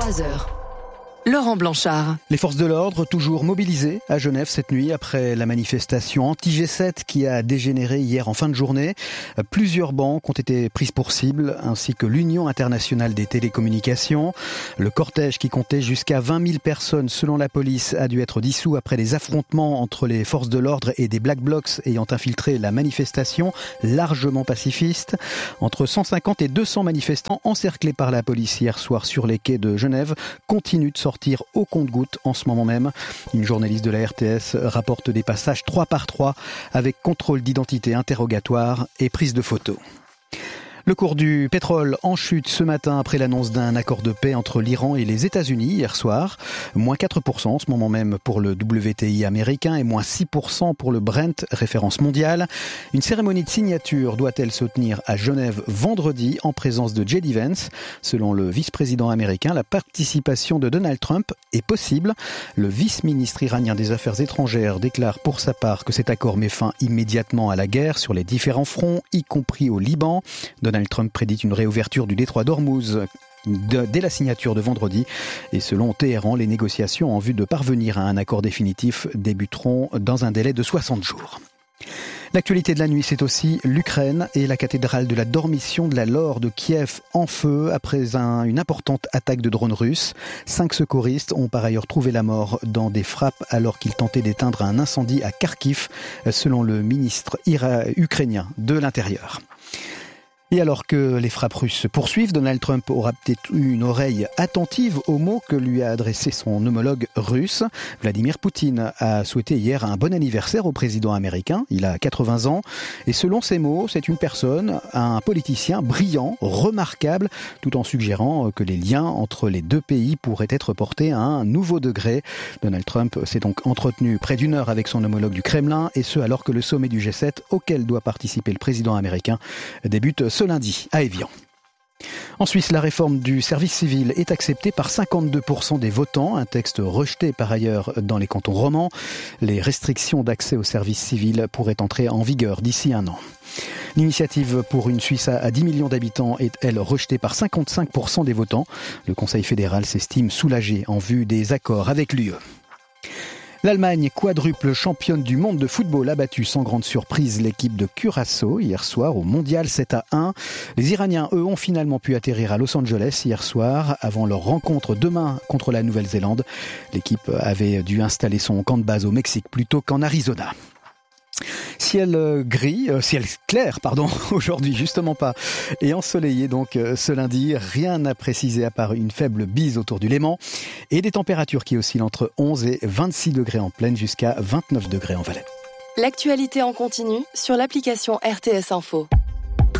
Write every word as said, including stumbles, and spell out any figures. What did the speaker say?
trois heures. Laurent Blanchard. Les forces de l'ordre toujours mobilisées à Genève cette nuit après la manifestation anti-G sept qui a dégénéré hier en fin de journée. Plusieurs banques ont été prises pour cible ainsi que l'Union internationale des télécommunications. Le cortège qui comptait jusqu'à vingt mille personnes selon la police a dû être dissous après des affrontements entre les forces de l'ordre et des Black Blocs ayant infiltré la manifestation largement pacifiste. Entre cent cinquante et deux cents manifestants encerclés par la police hier soir sur les quais de Genève continuent de sortir au compte-gouttes en ce moment même. Une journaliste de la R T S rapporte des passages trois par trois avec contrôle d'identité, interrogatoire et prise de photos. Le cours du pétrole en chute ce matin après l'annonce d'un accord de paix entre l'Iran et les États-Unis hier soir. Moins quatre pour cent en ce moment même pour le W T I américain et moins six pour cent pour le Brent, référence mondiale. Une cérémonie de signature doit-elle se tenir à Genève vendredi en présence de J D Vance. Selon le vice-président américain, la participation de Donald Trump est possible. Le vice-ministre iranien des Affaires étrangères déclare pour sa part que cet accord met fin immédiatement à la guerre sur les différents fronts, y compris au Liban. Donald Trump prédit une réouverture du détroit d'Ormuz dès la signature de vendredi. Et selon Téhéran, les négociations en vue de parvenir à un accord définitif débuteront dans un délai de soixante jours. L'actualité de la nuit, c'est aussi l'Ukraine et la cathédrale de la Dormition de la Laure de Kiev en feu après un, une importante attaque de drones russes. Cinq secouristes ont par ailleurs trouvé la mort dans des frappes alors qu'ils tentaient d'éteindre un incendie à Kharkiv, selon le ministre ira- ukrainien de l'Intérieur. Et alors que les frappes russes se poursuivent, Donald Trump aura peut-être eu une oreille attentive aux mots que lui a adressé son homologue russe. Vladimir Poutine a souhaité hier un bon anniversaire au président américain. Il a quatre-vingts ans. Et selon ses mots, c'est une personne, un politicien brillant, remarquable, tout en suggérant que les liens entre les deux pays pourraient être portés à un nouveau degré. Donald Trump s'est donc entretenu près d'une heure avec son homologue du Kremlin, et ce alors que le sommet du G sept, auquel doit participer le président américain, débute ce lundi à Évian. En Suisse, la réforme du service civil est acceptée par cinquante-deux pour cent des votants, un texte rejeté par ailleurs dans les cantons romans. Les restrictions d'accès au service civil pourraient entrer en vigueur d'ici un an. L'initiative pour une Suisse à dix millions d'habitants est, elle, rejetée par cinquante-cinq pour cent des votants. Le Conseil fédéral s'estime soulagé en vue des accords avec l'U E. L'Allemagne, quadruple championne du monde de football, a battu sans grande surprise l'équipe de Curaçao hier soir au mondial sept à un. Les Iraniens, eux, ont finalement pu atterrir à Los Angeles hier soir avant leur rencontre demain contre la Nouvelle-Zélande. L'équipe avait dû installer son camp de base au Mexique plutôt qu'en Arizona. Ciel gris, euh, ciel clair, pardon, aujourd'hui, justement pas, et ensoleillé donc euh, ce lundi. Rien à préciser à part une faible bise autour du Léman et des températures qui oscillent entre onze et vingt-six degrés en plaine jusqu'à vingt-neuf degrés en Valais. L'actualité en continu sur l'application R T S Info.